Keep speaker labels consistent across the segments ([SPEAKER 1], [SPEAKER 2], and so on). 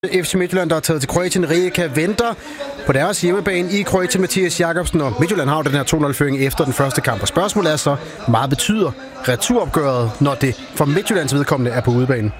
[SPEAKER 1] FC Midtjylland, der er taget til Kroatien. Rijeka venter på deres hjemmebane i Kroatien. Mathias Jakobsen, og Midtjylland har den her 2-0-føring efter den første kamp. Og spørgsmålet er så, hvor meget betyder returopgøret, når det for Midtjyllands vedkommende er på udebane?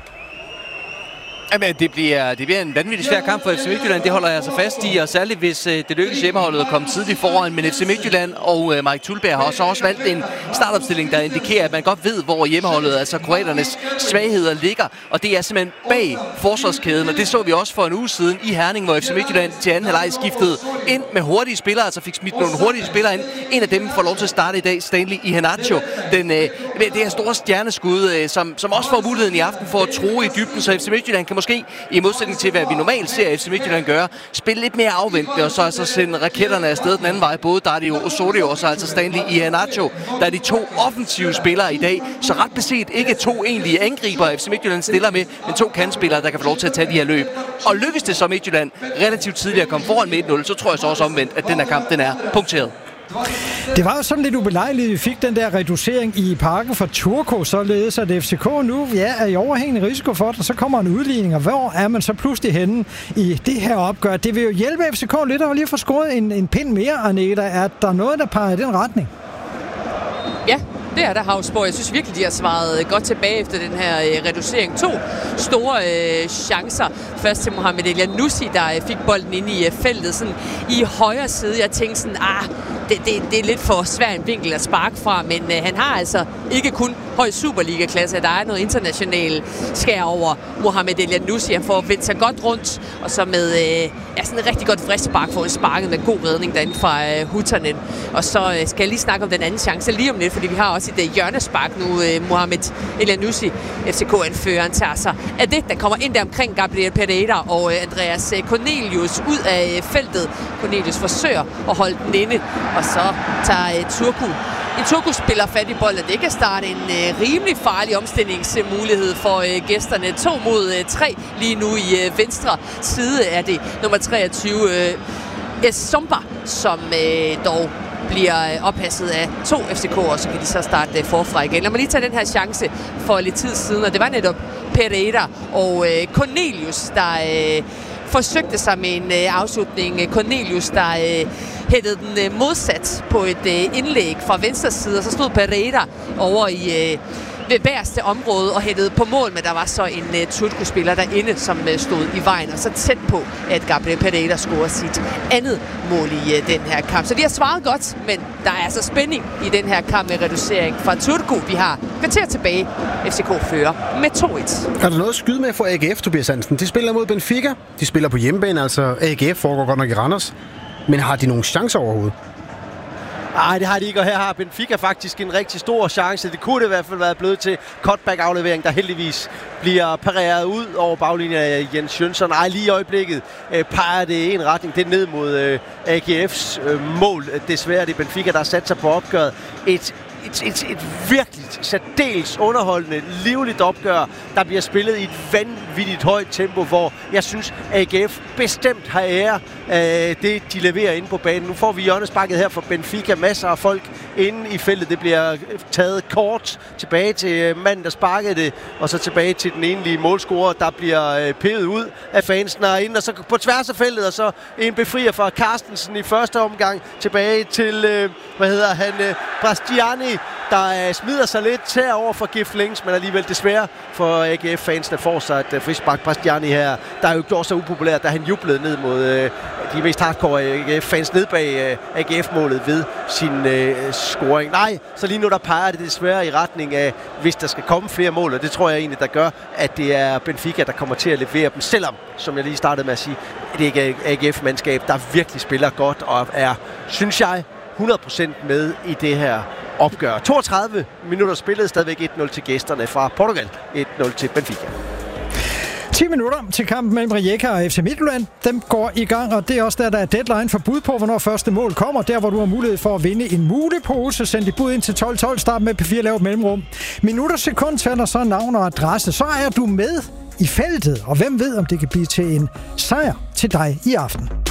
[SPEAKER 2] Jamen, det bliver en vanvittig svær kamp for FC Midtjylland. Det holder jeg altså fast i, og særligt hvis det lykkes hjemmeholdet at komme tidligt foran. Men FC Midtjylland og Mike Thuleberg har også valgt en startopstilling, der indikerer, at man godt ved, hvor hjemmeholdet, altså kroaternes svagheder, ligger. Og det er simpelthen bag forsvarskæden, og det så vi også for en uge siden i Herning, hvor FC Midtjylland til anden halvleg skiftede ind med hurtige spillere, altså fik smidt nogle hurtige spillere ind. En af dem får lov til at starte i dag, Stanley Iheanacho. Det her store stjerneskud, som også får muligheden i aften for at true i dybden, så FC Midtjylland kan måske, i modsætning til hvad vi normalt ser FC Midtjylland gøre, spille lidt mere afventende, og så altså sende raketterne afsted den anden vej, både Dario Osorio og så altså Stanley Iheanacho, der er de to offensive spillere i dag, så ret beset ikke to egentlige angriber FC Midtjylland stiller med, men to kantspillere, der kan få lov til at tage de her løb. Og lykkes det så Midtjylland relativt tidligt at komme foran med 1-0, så tror jeg så også omvendt, at den her kamp, den er punkteret.
[SPEAKER 3] Det var jo sådan lidt ubelejligt, at vi fik den der reducering i parken for Turku, således at FCK nu er i overhængende risiko for det, og så kommer en udligning, og hvor er man så pludselig henne i det her opgør? Det vil jo hjælpe FCK lidt at lige få scoret en pind mere, Agneta. Er der noget, der peger i den retning?
[SPEAKER 4] Ja, det er der, Havsborg. Jeg synes virkelig, de har svaret godt tilbage efter den her reducering. To store chancer. Først til Mohamed Elyounoussi, der fik bolden ind i feltet sådan i højre side. Jeg tænkte sådan, det er lidt for svær en vinkel at sparke fra, men han har altså ikke kun høj Superliga-klasse. Der er noget international skær over Mohamed Elyounoussi. Han får vendt sig godt rundt, og så med sådan et rigtig godt fristspark får en sparket med god redning derinde fra Huttunen. Og så skal jeg lige snakke om den anden chance lige om lidt, fordi vi har også et hjørnespark nu. Mohamed Elyounoussi, FCK-anføreren, tager sig af det, der kommer ind der omkring Gabriel Pereira og Andreas Cornelius ud af feltet. Cornelius forsøger at holde den inde, og så tager Turku spiller fat i bolden. Det kan starte en rimelig farlig omstillingsmulighed for gæsterne. 2 mod 3 lige nu i venstre side er det nummer 23 Essomba, som dog bliver oppasset af 2 FCK'er, så kan de så starte forfra igen. Lad mig lige tage den her chance for lidt tid siden, og det var netop Pereira og Cornelius, der forsøgte sig med en afslutning. Cornelius, der hættede den modsat på et indlæg fra venstre side, og så stod Pereira over i det bagerste område og hættede på mål, men der var så en Turku-spiller derinde, som stod i vejen, og så tæt på, at Gabriel Pereira scorede sit andet mål i den her kamp. Så de har svaret godt, men der er altså spænding i den her kamp med reducering fra Turku. Vi har kvarter tilbage. FCK fører med 2-1.
[SPEAKER 1] Er der noget at skyde med for AGF, Tobias Hansen? De spiller mod Benfica. De spiller på hjemmebane, altså AGF foregår godt nok i Randers. Men har de nogle chancer overhovedet?
[SPEAKER 5] Nej, det har de ikke, og her har Benfica faktisk en rigtig stor chance. Det kunne det i hvert fald være blevet til cutback-aflevering, der heldigvis bliver pareret ud over baglinjen af Jens Jønsson. Nej, lige i øjeblikket peger det i en retning. Det er ned mod AGF's mål. Desværre det er Benfica, der har sat sig på opgøret. Et virkelig særdeles underholdende, livligt opgør, der bliver spillet i et vanvittigt højt tempo, hvor jeg synes, AGF bestemt har ære af det, de leverer inde på banen. Nu får vi hjørnesparket her for Benfica. Masser af folk inde i feltet. Det bliver taget kort tilbage til manden, der sparkede det, og så tilbage til den enlige målscorer, der bliver pevet ud af fansen herinde, og så på tværs af feltet, og så en befrier fra Carstensen i første omgang tilbage til, Bastiani, der smider sig lidt til over for GIF Links, men alligevel desværre for AGF-fansene får sig et frispark. Bastiani her, der er jo gjort så upopulær, da han jublede ned mod de mest hardcore AGF-fans ned bag AGF-målet ved sin scoring. Nej, så lige nu der peger det desværre i retning af, hvis der skal komme flere mål, og det tror jeg egentlig, der gør, at det er Benfica, der kommer til at levere dem, selvom, som jeg lige startede med at sige, det er ikke AGF-mandskab, der virkelig spiller godt og er, synes jeg, 100% med i det her opgør. 32 minutter spillet, stadigvæk 1-0 til gæsterne fra Portugal, 1-0 til Benfica.
[SPEAKER 3] 10 minutter til kampen mellem Rijeka og FC Midtjylland. Dem går i gang, og det er også der er deadline for bud på, hvornår første mål kommer. Der, hvor du har mulighed for at vinde en mulepose. Send dit bud ind til 12.12. Start med P4 lavt mellemrum. Minutter, sekund, taler så navn og adresse. Så er du med i feltet, og hvem ved, om det kan blive til en sejr til dig i aften.